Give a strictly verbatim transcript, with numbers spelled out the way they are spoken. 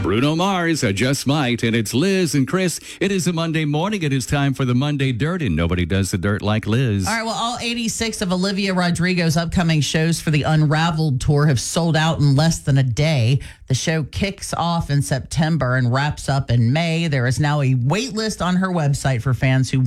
Bruno Mars, I Just Might, and it's Liz and Chris. It is a Monday morning. It is time for the Monday Dirt, and nobody does the dirt like Liz. All right, well, all eighty-six of Olivia Rodrigo's upcoming shows for the Unraveled tour have sold out in less than a day. The show kicks off in September and wraps up in May. There is now a wait list on her website for fans who